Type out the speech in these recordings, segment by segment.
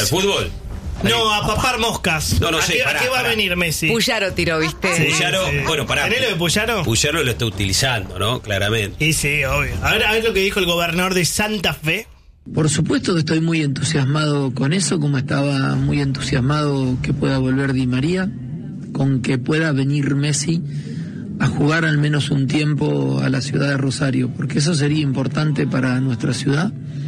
al fútbol? No, a papar moscas. No sé, ¿A qué va a venir Messi? Puyaro tiró, ¿viste? Sí, Puyaro, sí. bueno, pará. ¿Tenés lo de Puyaro? Puyaro lo está utilizando, ¿no? Claramente. Y sí, obvio. A ver lo que dijo el gobernador de Santa Fe. Por supuesto que estoy muy entusiasmado con eso, como estaba muy entusiasmado que pueda volver Di María, con que pueda venir Messi a jugar al menos un tiempo a la ciudad de Rosario, porque eso sería importante para nuestra ciudad.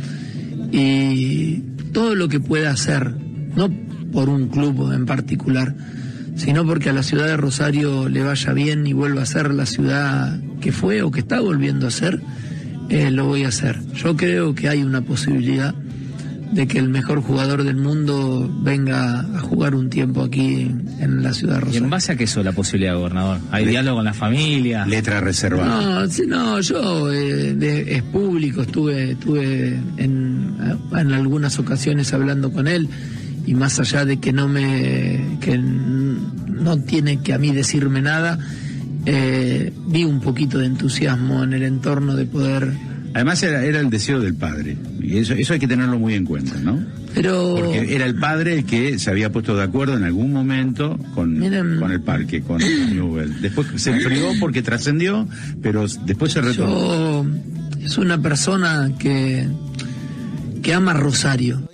Y todo lo que pueda hacer, no por un club en particular, sino porque a la ciudad de Rosario le vaya bien y vuelva a ser la ciudad que fue o que está volviendo a ser, lo voy a hacer. Yo creo que hay una posibilidad de que el mejor jugador del mundo venga a jugar un tiempo aquí en la ciudad de ¿Y Rosario. en base a qué es la posibilidad, gobernador? ¿Hay diálogo con la familia? Letra reservada. No, yo es público, estuve en algunas ocasiones hablando con él, y más allá de que no tiene que a mí decirme nada, vi un poquito de entusiasmo en el entorno de poder. Además era el deseo del padre, y eso hay que tenerlo muy en cuenta, ¿no? Porque era el padre el que se había puesto de acuerdo en algún momento con el parque, con Newell. Después se enfrió porque trascendió, pero después se retomó. Es una persona que ama Rosario.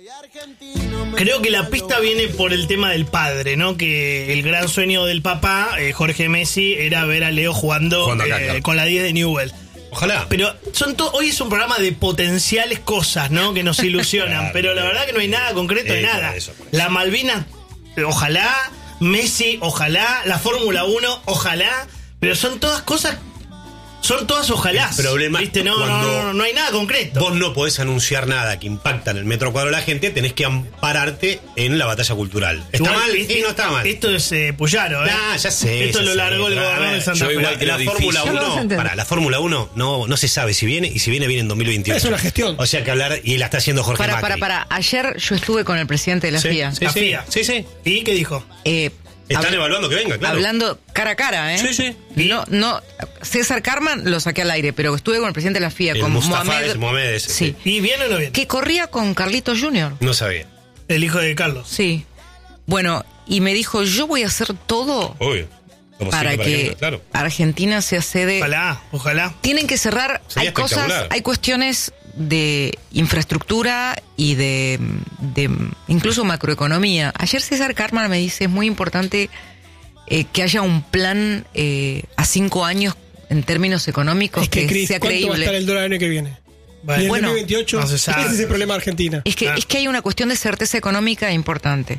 Creo que la pista viene por el tema del padre, ¿no? Que el gran sueño del papá, Jorge Messi, era ver a Leo jugando acá, claro. con la 10 de Newell. Ojalá. Pero hoy es un programa de potenciales cosas, ¿no? Que nos ilusionan. Claro, pero la verdad que no hay nada concreto de nada. Por eso. La Malvinas, ojalá. Messi, ojalá. La Fórmula 1, ojalá. Pero son todas cosas. Son todas ojalá. El problema ¿viste? es No hay nada concreto. Vos no podés anunciar nada que impacta en el metro cuadrado de la gente, tenés que ampararte en la batalla cultural. ¿Está Igual, mal? ¿viste? Y no está mal. Esto es Puyaro, ¿eh? Ya sé. Esto lo largó el gobernador de Santa Fe. Yo igual que la Fórmula 1, la Fórmula 1 no se sabe si viene, y si viene en 2028. Es una gestión. O sea que hablar, y la está haciendo Jorge Macri. Para. Ayer yo estuve con el presidente de la FIA. La FIA. Sí. ¿Y qué dijo? Están evaluando que venga, claro. Hablando cara a cara, ¿eh? Sí. No, César Carman lo saqué al aire, pero estuve con el presidente de la FIA, con Mohamed. Sí. ¿Y viene o no viene? Que corría con Carlitos Jr. No sabía. El hijo de Carlos. Sí. Bueno, y me dijo, yo voy a hacer todo Obvio. para que Argentina sea sede. Ojalá. Tienen que cerrar. Sería hay cosas, espectacular. hay cuestiones de infraestructura y de incluso macroeconomía. Ayer César Carman me dice, es muy importante que haya un plan a 5 años en términos económicos que Cris, sea ¿cuánto creíble. va a estar el dólar el año que viene? Y en 2028, no se sabe. ese es el problema de Argentina. Es que hay una cuestión de certeza económica importante.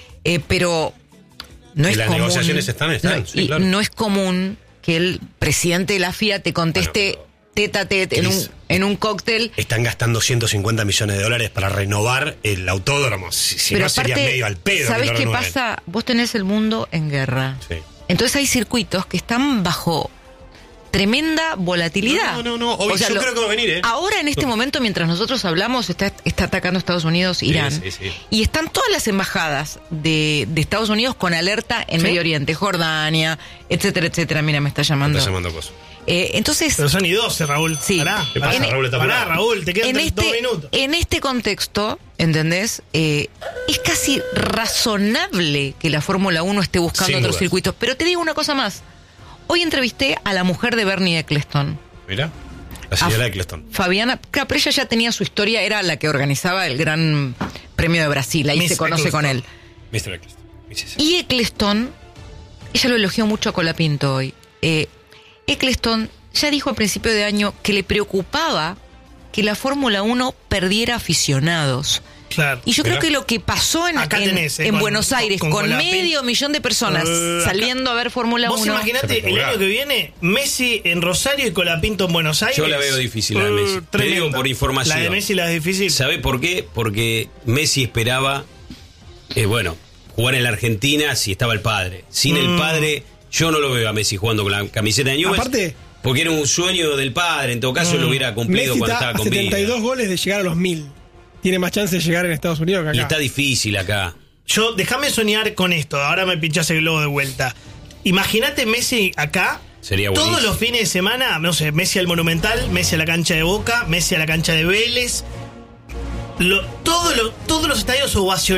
Pero no es las común. negociaciones están, sí, claro. No es común que el presidente de la FIA te conteste tete a tete en un cóctel. Están gastando 150 millones de dólares para renovar el autódromo. Si pero no, sería aparte, medio al pedo. ¿sabes que qué lo pasa? Vos tenés el mundo en guerra. Sí. Entonces hay circuitos que están bajo tremenda volatilidad. No. Obvio, yo creo que va a venir, Ahora, en este momento, mientras nosotros hablamos, está atacando Estados Unidos, Irán. Sí. Y están todas las embajadas de Estados Unidos con alerta en Medio Oriente, Jordania, etcétera. Mira, me está llamando. Me está llamando cosas. Entonces. Pero son y 12, Raúl. Sí. ¿Qué pasa, Raúl? Raúl, te quedan 2 minutos. En este contexto, ¿entendés? Es casi razonable que la Fórmula 1 esté buscando otros circuitos. Pero te digo una cosa más. Hoy entrevisté a la mujer de Bernie Eccleston. Mira, la señora Eccleston. Fabiana, claro, pero ella ya tenía su historia, era la que organizaba el Gran Premio de Brasil, ahí Miss se conoce Eccleston. con él. Mr. Eccleston. Y Eccleston, ella lo elogió mucho a Colapinto hoy. Eccleston ya dijo a principio de año que le preocupaba que la Fórmula 1 perdiera aficionados. Claro. Y yo creo que lo que pasó en Buenos Aires, con medio millón de personas saliendo a ver Fórmula 1. Vos imaginate el año que viene, Messi en Rosario y Colapinto en Buenos Aires. Yo la veo difícil, la de Messi. Te digo por información. La de Messi la es difícil. ¿Sabe por qué? Porque Messi esperaba, jugar en la Argentina si estaba el padre. Sin el padre, yo no lo veo a Messi jugando con la camiseta de Newell's. Aparte, porque era un sueño del padre. En todo caso, lo hubiera cumplido Messi cuando está estaba con a 72 goles de llegar a los 1000. Tiene más chance de llegar en Estados Unidos que acá. Y está difícil acá. Déjame soñar con esto. Ahora me pinchás el globo de vuelta. Imagínate Messi acá. Sería todos buenísimo. los fines de semana, no sé, Messi al Monumental, Messi a la cancha de Boca, Messi a la cancha de Vélez. Todos los estadios ovacionados.